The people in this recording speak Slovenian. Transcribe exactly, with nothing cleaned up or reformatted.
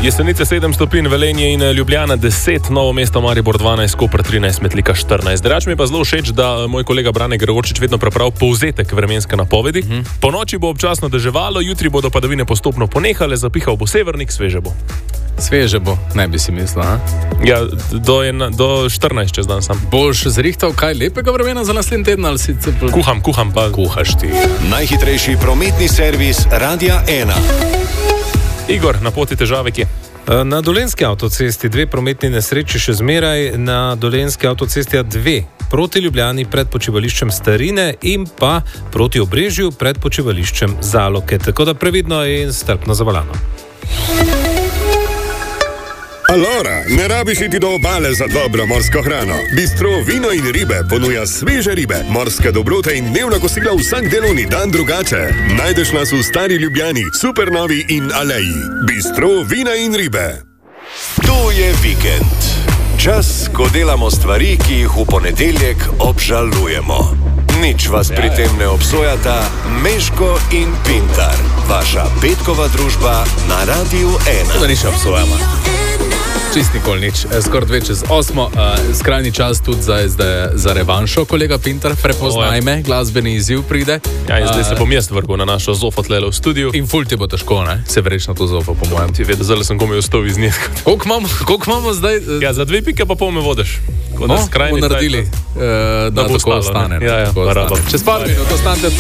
Jesenice sedem stopinj, Velenje in Ljubljana deset, Novo mesto, Maribor dvanajst, Koper trinajst, Metlika štirinajst. Drugače mi je pa zelo všeč, da moj kolega Brane Gregorčič vedno prepravi povzetek vremenske napovedi. Mm. Po noči bo občasno deževalo, jutri bodo padavine postopno ponehale, zapihal bo severnik, sveže bo. Sveže bo, ne bi si mislil, ha? Ja, do, ena, do štirinajst čez dan sam. Boš zrihtal kaj lepega vremena za naslednji teden ali si... Kuham, kuham pa. Kuhaš ti. Najhitrejši prometni servis Radia ena. Igor, na poti težave kje? Na Dolenjski avtocesti dve prometni nesreči še zmeraj, na Dolenjski avtocesti A dve proti Ljubljani pred počivališčem Starine in pa proti Obrežju pred počivališčem Zaloke. Tako da previdno in strpno zavaljano. Alora, ne rabiš iti do obale za dobro morsko hrano. Bistro Vino in ribe ponuja sveže ribe, morske dobrote in dnevna kosila vsak delovni dan drugače. Najdeš nas v Stari Ljubljani, Supernovi in Aleji. Bistro Vina in ribe. To je vikend. Čas, ko delamo stvari, ki jih v ponedeljek obžalujemo. Nič vas pri tem ne obsojata, Meško in Pintar. Vaša petkova družba na Radiu ena. To da nič obsojamo. Čist nikoli nič. Skoro dve čez osmo. Uh, skrajni čas tudi za, za, za revanšo, kolega Pintar. Prepoznaj me, glasbeni izziv pride. Ja, in zdaj se bom jaz vrgel na našo zofo tlele v studiu. In ful ti bo težko, ne? Se vreč na to zofo, po mojem. Ti vedel, zdaj sem komaj vstov iz nje. Koliko imamo, koliko imamo zdaj? Ja, za dve pike pa pol me vodeš. No, bomo naredili, uh, da, da tako ostane. Ja, ja, Čez par minut ostanete.